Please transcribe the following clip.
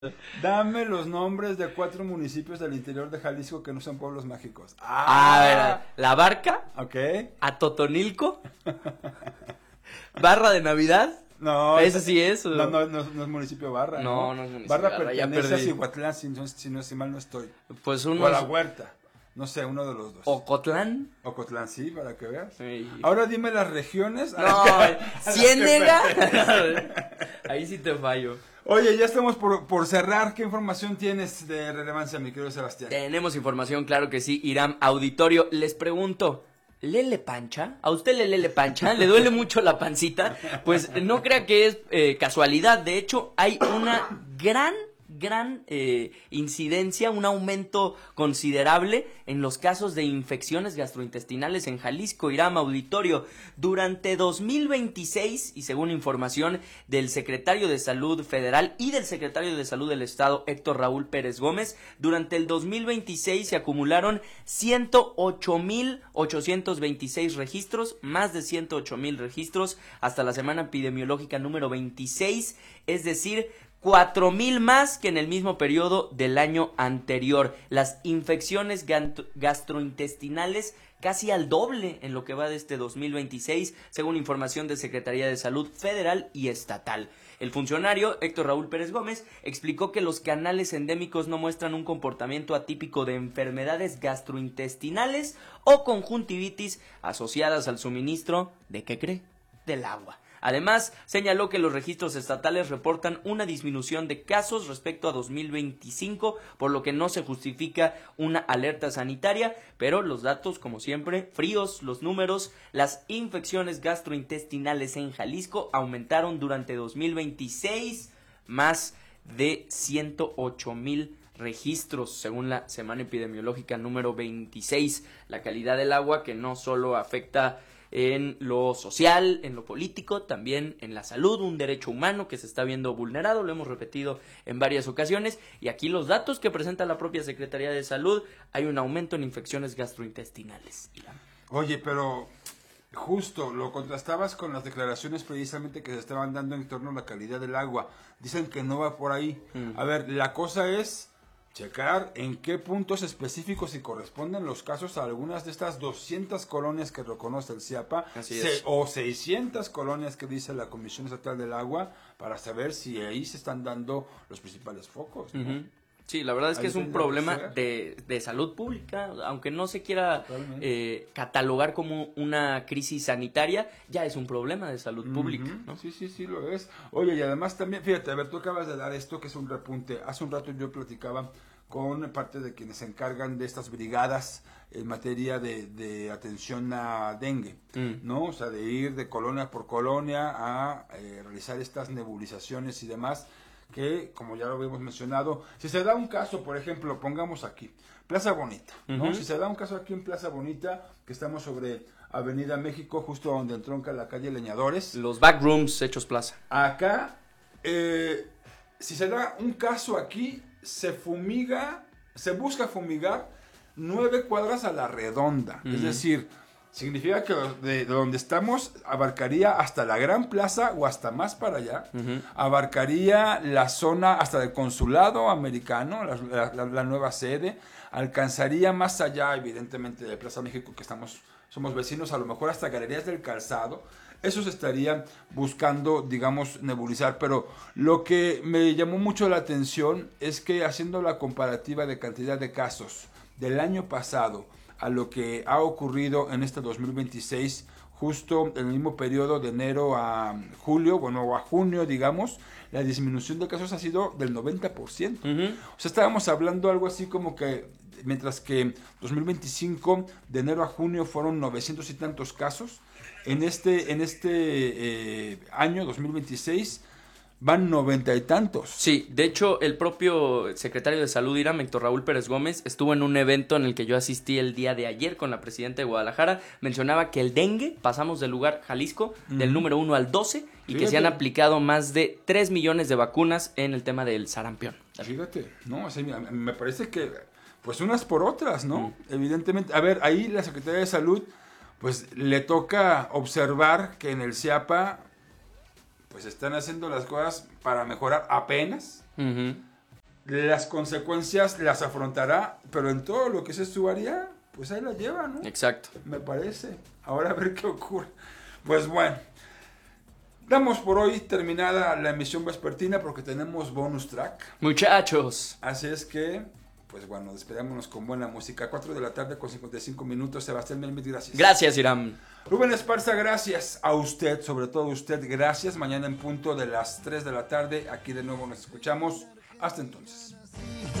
Dame los nombres de 4 municipios del interior de Jalisco que no son pueblos mágicos. A ver, La Barca, Ok. Atotonilco, Barra de Navidad. No, Ese sí es. no es municipio Barra. No es municipio Barra Barra, ya pertenece a perdí. Cihuatlán, si mal no estoy. Pues O a La Huerta. No sé, uno de los dos. Ocotlán. Ocotlán, sí, para que veas. Sí. Ahora dime las regiones. No, Ciénega. Ahí sí te fallo. Oye, ya estamos por cerrar. ¿Qué información tienes de relevancia, mi querido Sebastián? Tenemos información, claro que sí. Irán, auditorio, les pregunto, ¿Lele pancha? ¿A usted le pancha? ¿Le duele mucho la pancita? Pues no crea que es casualidad. De hecho, hay una gran incidencia, un aumento considerable en los casos de infecciones gastrointestinales en Jalisco. Irán, auditorio, durante 2026, y según información del secretario de Salud Federal y del secretario de Salud del Estado, Héctor Raúl Pérez Gómez, durante el 2026 se acumularon 108,826 registros, más de 108,000 registros hasta la semana epidemiológica número 26, es decir, 4,000 más que en el mismo periodo del año anterior. Las infecciones gastrointestinales casi al doble en lo que va de este 2026, según información de Secretaría de Salud Federal y Estatal. El funcionario, Héctor Raúl Pérez Gómez, explicó que los canales endémicos no muestran un comportamiento atípico de enfermedades gastrointestinales o conjuntivitis asociadas al suministro, ¿de qué cree? Del agua. Además, señaló que los registros estatales reportan una disminución de casos respecto a 2025, por lo que no se justifica una alerta sanitaria, pero los datos, como siempre, fríos, los números, las infecciones gastrointestinales en Jalisco aumentaron durante 2026 más de 108,000 registros, según la semana epidemiológica número 26. La calidad del agua, que no solo afecta en lo social, en lo político, también en la salud, un derecho humano que se está viendo vulnerado, lo hemos repetido en varias ocasiones, y aquí los datos que presenta la propia Secretaría de Salud, hay un aumento en infecciones gastrointestinales. Oye, pero justo lo contrastabas con las declaraciones precisamente que se estaban dando en torno a la calidad del agua. Dicen que no va por ahí. A ver, la cosa es checar en qué puntos específicos y corresponden los casos a algunas de estas 200 colonias que reconoce el CIAPA o 600 colonias que dice la Comisión Estatal del Agua, para saber si ahí se están dando los principales focos, ¿no? Sí, la verdad es que Ahí es un problema de salud pública, aunque no se quiera catalogar como una crisis sanitaria, ya es un problema de salud pública, ¿no? Sí, lo es. Oye, y además también, fíjate, a ver, tú acabas de dar esto que es un repunte. Hace un rato yo platicaba con parte de quienes se encargan de estas brigadas en materia de atención a dengue, ¿no? O sea, de ir de colonia por colonia a realizar estas nebulizaciones y demás, que, como ya lo habíamos mencionado, si se da un caso, por ejemplo, pongamos aquí, Plaza Bonita, ¿no? Si se da un caso aquí en Plaza Bonita, que estamos sobre Avenida México, justo donde entronca la calle Leñadores. Los backrooms hechos plaza. Acá, si se da un caso aquí, se busca fumigar 9 cuadras a la redonda, es decir, significa que de donde estamos abarcaría hasta la Gran Plaza o hasta más para allá, abarcaría la zona hasta del consulado americano, la nueva sede, alcanzaría más allá, evidentemente, de Plaza México, que somos vecinos, a lo mejor hasta Galerías del Calzado. Eso se estaría buscando, digamos, nebulizar, pero lo que me llamó mucho la atención es que, haciendo la comparativa de cantidad de casos del año pasado a lo que ha ocurrido en este 2026, justo en el mismo periodo de enero a julio, o a junio, digamos, la disminución de casos ha sido del 90%. O sea, estábamos hablando algo así como que, mientras que 2025, de enero a junio, fueron 900 y tantos casos, en este año 2026 van 90 y tantos. Sí, de hecho, el propio secretario de Salud, Irán, Héctor Raúl Pérez Gómez, estuvo en un evento en el que yo asistí el día de ayer con la presidenta de Guadalajara. Mencionaba que el dengue, pasamos del lugar Jalisco, del número 1 al 12, y que se han aplicado más de 3 millones de vacunas en el tema del sarampión. Fíjate, no, así, me parece que, pues, unas por otras, ¿no? Evidentemente, a ver, ahí la Secretaría de Salud, pues, le toca observar que en el CIAPA, pues, están haciendo las cosas para mejorar apenas, las consecuencias las afrontará, pero en todo lo que se estudiaría, pues ahí la lleva, ¿no? Exacto. Me parece. Ahora a ver qué ocurre. Pues bueno, damos por hoy terminada la emisión vespertina porque tenemos bonus track. Muchachos. Así es que, pues bueno, despedémonos con buena música. 4 de la tarde con 55 minutos. Sebastián Melmit, gracias. Gracias, Iram. Rubén Esparza, gracias a usted, sobre todo a usted, gracias. Mañana en punto de las 3 de la tarde, aquí de nuevo nos escuchamos. Hasta entonces.